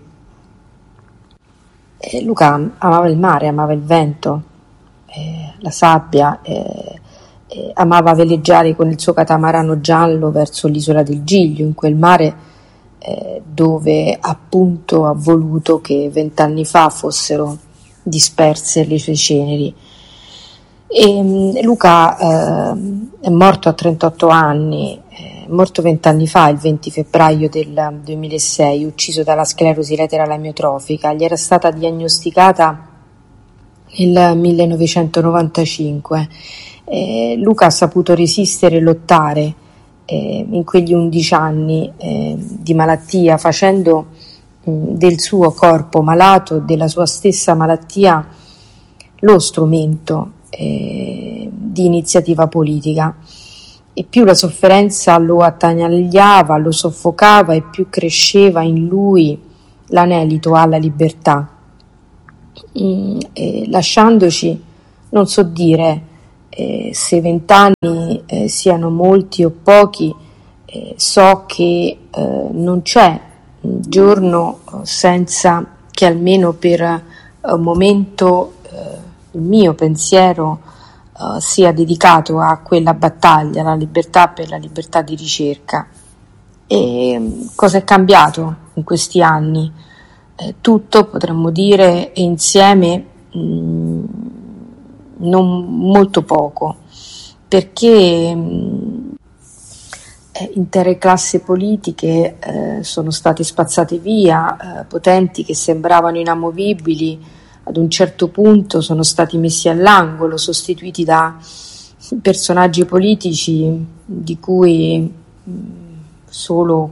Luca amava il mare, amava il vento, la sabbia, amava veleggiare con il suo catamarano giallo verso l'isola del Giglio, in quel mare dove appunto ha voluto che 20 anni fa fossero disperse le sue ceneri. E Luca è morto a 38 anni, morto 20 anni fa, il 20 febbraio del 2006, ucciso dalla sclerosi laterale amiotrofica. Gli era stata diagnosticata nel 1995. Luca ha saputo resistere e lottare in quegli 11 anni di malattia, facendo del suo corpo malato, della sua stessa malattia, lo strumento di iniziativa politica. E più la sofferenza lo attanagliava, lo soffocava, e più cresceva in lui l'anelito alla libertà. Lasciandoci, non so dire se 20 anni siano molti o pochi, so che non c'è giorno senza che almeno per un momento il mio pensiero sia dedicato a quella battaglia, la libertà, per la libertà di ricerca. E cosa è cambiato in questi anni? Tutto, potremmo dire, e insieme non molto poco, perché intere classi politiche sono state spazzate via, potenti che sembravano inamovibili, ad un certo punto sono stati messi all'angolo, sostituiti da personaggi politici di cui solo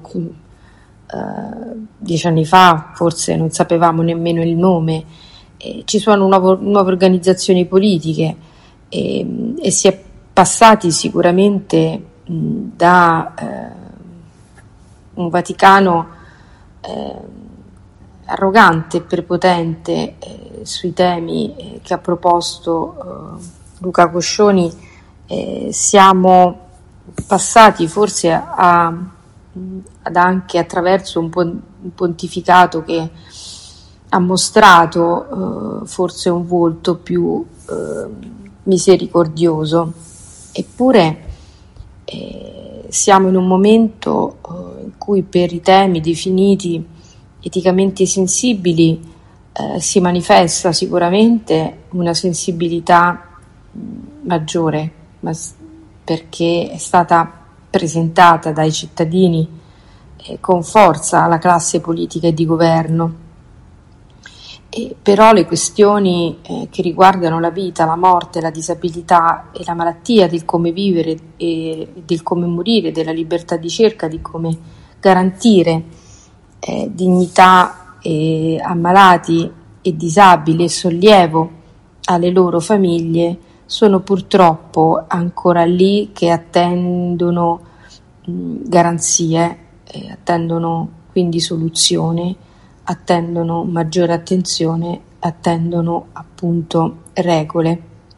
10 anni fa forse non sapevamo nemmeno il nome. Ci sono nuove organizzazioni politiche e si è passati sicuramente da un Vaticano arrogante e prepotente sui temi che ha proposto Luca Coscioni, siamo passati forse ad anche attraverso un pontificato che ha mostrato forse un volto più misericordioso. Eppure siamo in un momento in cui per i temi definiti eticamente sensibili si manifesta sicuramente una sensibilità maggiore, perché è stata presentata dai cittadini con forza alla classe politica e di governo. Però le questioni che riguardano la vita, la morte, la disabilità e la malattia, del come vivere e del come morire, della libertà di ricerca, di come garantire dignità a malati e disabili e sollievo alle loro famiglie, sono purtroppo ancora lì che attendono garanzie, attendono quindi soluzioni, attendono maggiore attenzione, attendono appunto regole.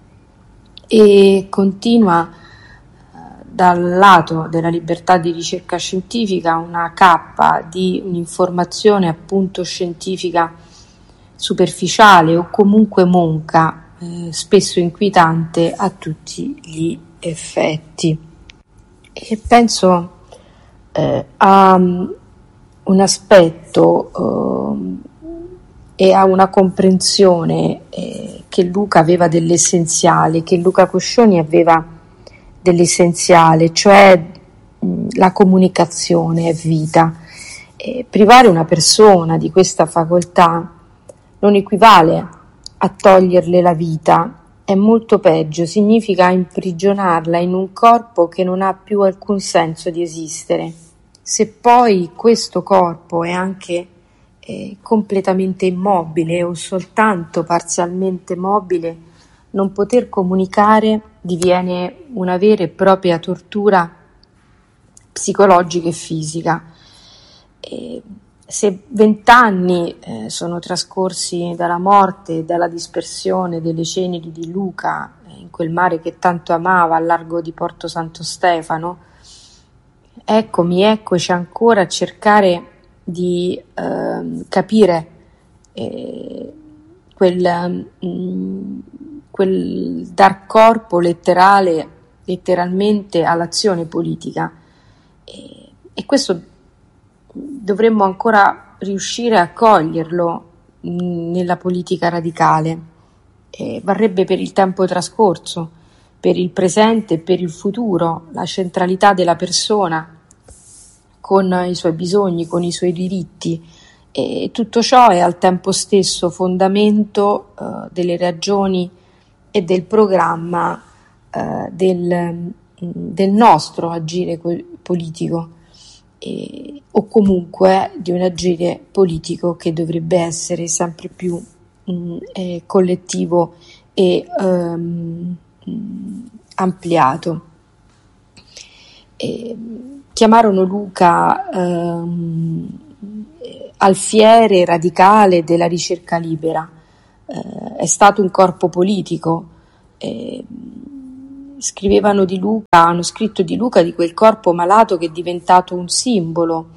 E continua dal lato della libertà di ricerca scientifica una cappa di un'informazione appunto scientifica superficiale o comunque monca, spesso inquietante a tutti gli effetti. E penso a un aspetto e a una comprensione che Luca aveva dell'essenziale, che Luca Coscioni aveva dell'essenziale, cioè la comunicazione è vita. Privare una persona di questa facoltà non equivale a toglierle la vita, è molto peggio, significa imprigionarla in un corpo che non ha più alcun senso di esistere. Se poi questo corpo è anche completamente immobile o soltanto parzialmente mobile, non poter comunicare diviene una vera e propria tortura psicologica e fisica. Se 20 anni sono trascorsi dalla morte e dalla dispersione delle ceneri di Luca in quel mare che tanto amava al largo di Porto Santo Stefano, eccoci ancora a cercare di capire quel dar corpo letteralmente all'azione politica, e questo dovremmo ancora riuscire a coglierlo nella politica radicale. Varrebbe per il tempo trascorso, per il presente e per il futuro, la centralità della persona con i suoi bisogni, con i suoi diritti, e tutto ciò è al tempo stesso fondamento delle ragioni e del programma del nostro agire politico, o comunque di un agire politico che dovrebbe essere sempre più collettivo e ampliato. Chiamarono Luca alfiere radicale della ricerca libera. È stato un corpo politico. Scrivevano di Luca, hanno scritto di Luca, di quel corpo malato che è diventato un simbolo,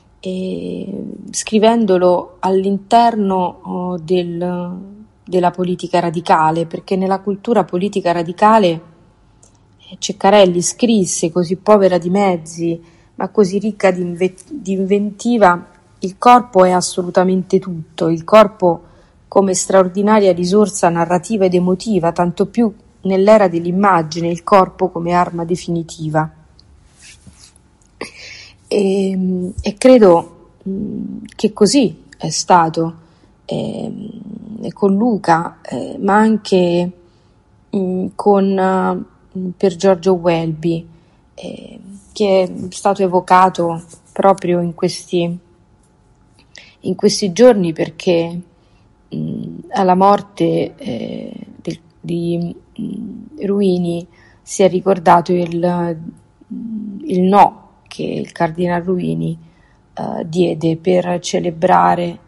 scrivendolo all'interno della politica radicale, perché nella cultura politica radicale Ceccarelli scrisse: così povera di mezzi, ma così ricca di inventiva, il corpo è assolutamente tutto, il corpo come straordinaria risorsa narrativa ed emotiva, tanto più nell'era dell'immagine, il corpo come arma definitiva. E credo che così è stato con Luca, ma anche con Pier Giorgio Welby, che è stato evocato proprio in questi giorni, perché alla morte di Ruini si è ricordato il no che il cardinal Ruini diede per celebrare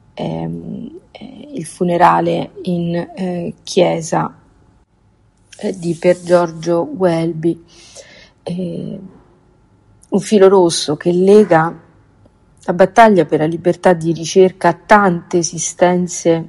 il funerale in chiesa di Pier Giorgio Welby. Un filo rosso che lega la battaglia per la libertà di ricerca a tante esistenze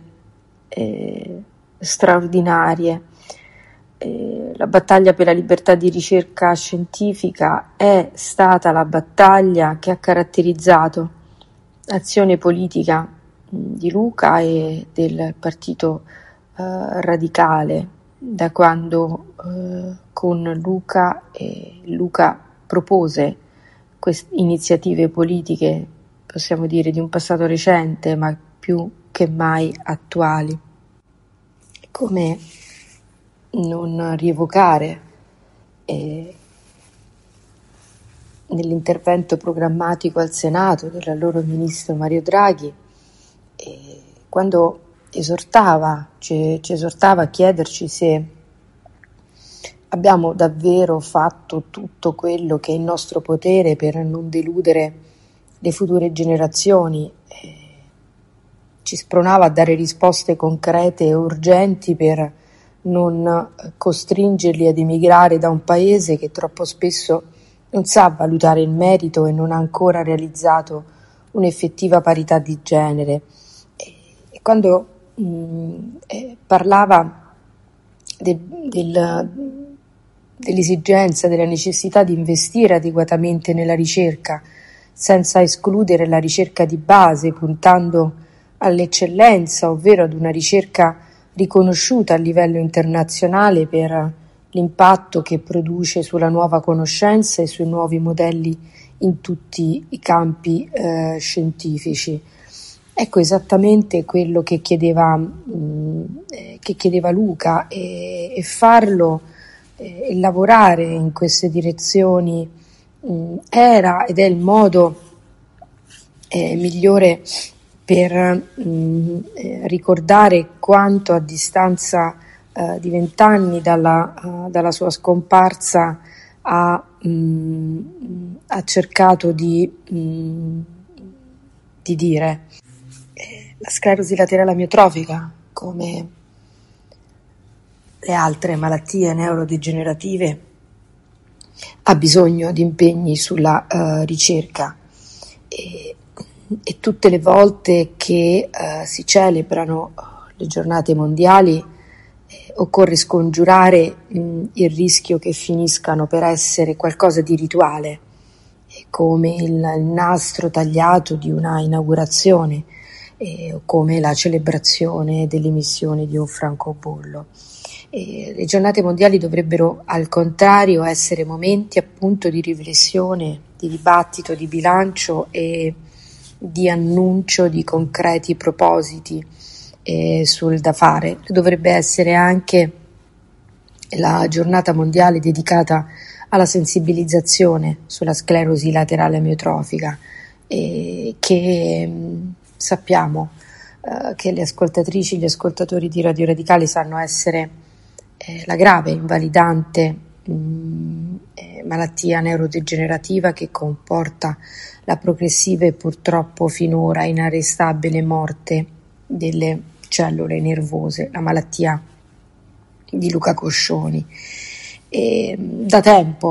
straordinarie. La battaglia per la libertà di ricerca scientifica è stata la battaglia che ha caratterizzato l'azione politica di Luca e del partito radicale, da quando con Luca propose queste iniziative politiche, possiamo dire di un passato recente, ma più che mai attuali. Come non rievocare nell'intervento programmatico al Senato dell'allora ministro Mario Draghi, quando ci esortava a chiederci se abbiamo davvero fatto tutto quello che è in nostro potere per non deludere le future generazioni. Ci spronava a dare risposte concrete e urgenti per non costringerli ad emigrare da un paese che troppo spesso non sa valutare il merito e non ha ancora realizzato un'effettiva parità di genere. E quando parlava dell'esigenza, della necessità di investire adeguatamente nella ricerca, senza escludere la ricerca di base, puntando all'eccellenza, ovvero ad una ricerca riconosciuta a livello internazionale per l'impatto che produce sulla nuova conoscenza e sui nuovi modelli in tutti i campi scientifici. Ecco esattamente quello che chiedeva Luca, e farlo e lavorare in queste direzioni era ed è il modo migliore per ricordare quanto, a distanza di 20 anni dalla sua scomparsa, ha cercato di dire. La sclerosi laterale amiotrofica, come le altre malattie neurodegenerative, ha bisogno di impegni sulla ricerca, e tutte le volte che si celebrano le giornate mondiali occorre scongiurare il rischio che finiscano per essere qualcosa di rituale, come il nastro tagliato di una inaugurazione, o come la celebrazione dell'emissione di un francobollo. Le giornate mondiali dovrebbero al contrario essere momenti appunto di riflessione, di dibattito, di bilancio e di annuncio di concreti propositi sul da fare. Dovrebbe essere anche la giornata mondiale dedicata alla sensibilizzazione sulla sclerosi laterale amiotrofica, che sappiamo che le ascoltatrici e gli ascoltatori di Radio Radicale sanno essere la grave, invalidante malattia neurodegenerativa che comporta la progressiva e purtroppo finora inarrestabile morte delle cellule nervose, la malattia di Luca Coscioni. E da tempo